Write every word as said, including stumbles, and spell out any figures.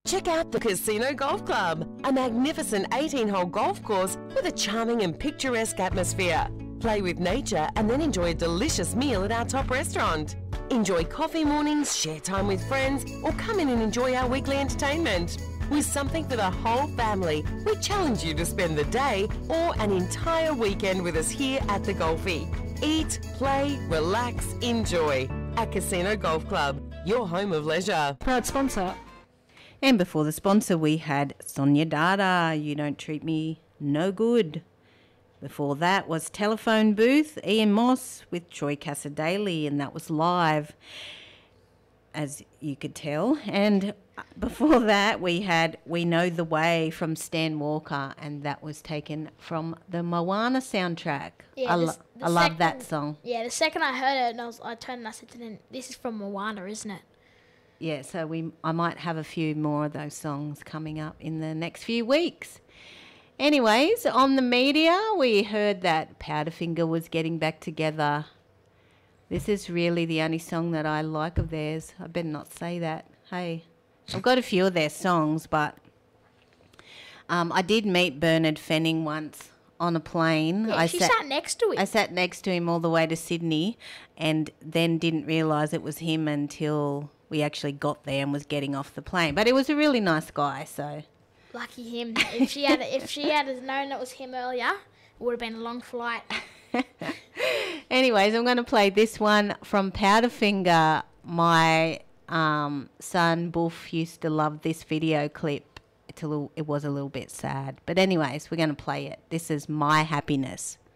Check out the Casino Golf Club, a magnificent eighteen-hole golf course with a charming and picturesque atmosphere. Play with nature and then enjoy a delicious meal at our top restaurant. Enjoy coffee mornings, share time with friends, or come in and enjoy our weekly entertainment. With something for the whole family, we challenge you to spend the day or an entire weekend with us here at the Golfie. Eat, play, relax, enjoy. At Casino Golf Club, your home of leisure. Proud sponsor. And before the sponsor, we had Sonia Dada, You Don't Treat Me No Good. Before that was Telephone Booth, Ian Moss with Troy Cassadaly, and that was live, as you could tell. And before that, we had We Know the Way from Stan Walker, and that was taken from the Moana soundtrack. Yeah, I, the lo- s- the I love second- that song. Yeah, the second I heard it, and I, was, I turned and I said to them, this is from Moana, isn't it? Yeah, so we I might have a few more of those songs coming up in the next few weeks. Anyways, on the media, we heard that Powderfinger was getting back together. This is really the only song that I like of theirs. I better not say that. Hey, I've got a few of their songs, but um, I did meet Bernard Fenning once on a plane. Yeah, I she sat next to him. I sat next to him all the way to Sydney and then didn't realise it was him until we actually got there and was getting off the plane. But he was a really nice guy, so... Lucky him. If she had if she had known it was him earlier, it would have been a long flight. Anyways, I'm going to play this one from Powderfinger. My um, son, Boof, used to love this video clip. It's a little, it was a little bit sad. But anyways, we're going to play it. This is My Happiness.